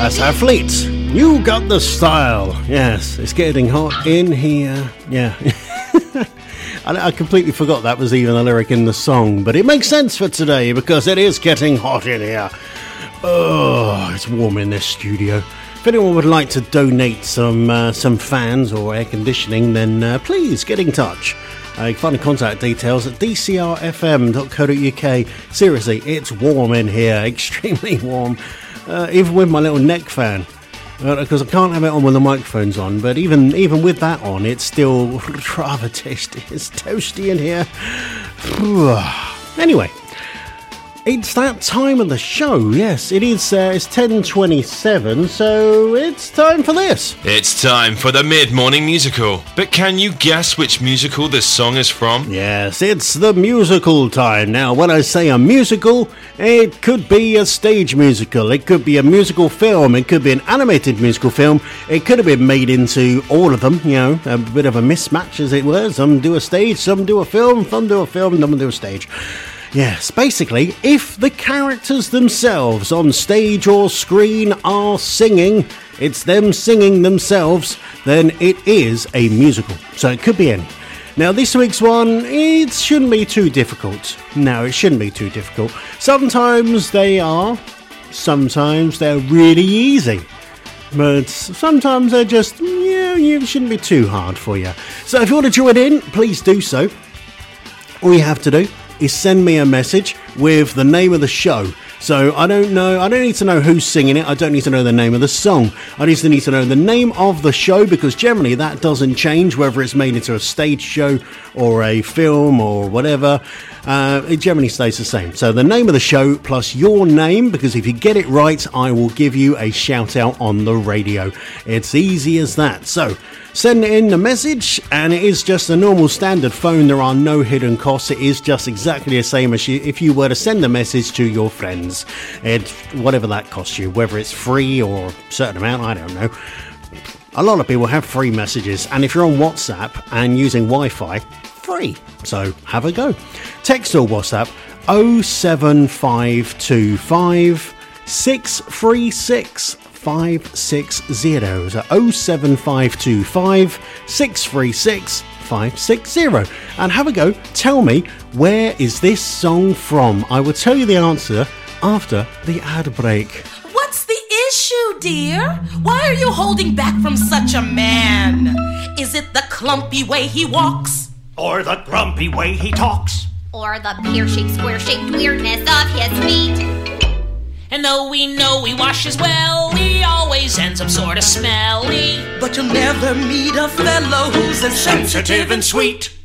That's our Fleet. You got the style. Yes, it's getting hot in here. Yeah. I completely forgot that was even a lyric in the song, but it makes sense for today because it is getting hot in here. Oh, it's warm in this studio. If anyone would like to donate some fans or air conditioning, then please get in touch. You can find the contact details at dcrfm.co.uk. Seriously, it's warm in here, extremely warm. Even with my little neck fan, because I can't have it on when the microphone's on, but even with that on, it's still rather tasty. It's toasty in here. Anyway, it's that time of the show. Yes, it is. It's 10:27, so it's time for this. It's time for the mid-morning musical. But can you guess which musical this song is from? Yes, it's the musical time. Now, when I say a musical, it could be a stage musical. It could be a musical film. It could be an animated musical film. It could have been made into all of them, you know, a bit of a mismatch, as it were. Some do a stage, some do a film, some do a film, some do a stage. Yes, basically, if the characters themselves on stage or screen are singing, it's them singing themselves, then it is a musical. So it could be any. Now, this week's one, it shouldn't be too difficult. No, it shouldn't be too difficult. Sometimes they are. Sometimes they're really easy. But sometimes they're just, you shouldn't be too hard for you. So if you want to join in, please do so. All you have to do is send me a message with the name of the show. So I don't need to know who's singing it. I don't need to know the name of the song. I just need to know the name of the show, because generally that doesn't change whether it's made into a stage show or a film or whatever. It generally stays the same. So the name of the show plus your name, because if you get it right, I will give you a shout out on the radio. It's easy as that. So send in the message, and it is just a normal standard phone. There are no hidden costs. It is just exactly the same as if you were to send a message to your friends. It's whatever that costs you, whether it's free or a certain amount, I don't know. A lot of people have free messages, and if you're on WhatsApp and using Wi-Fi, free. So have a go. Text or WhatsApp 07525 636 560. So 07525 636 560. And have a go. Tell me, where is this song from? I will tell you the answer after the ad break. What's the issue, dear? Why are you holding back from such a man? Is it the clumpy way he walks? Or the grumpy way he talks? Or the pear-shaped, square-shaped weirdness of his feet? And though we know he washes well, he always ends up sort of smelly. But you'll never meet a fellow who's as sensitive and sweet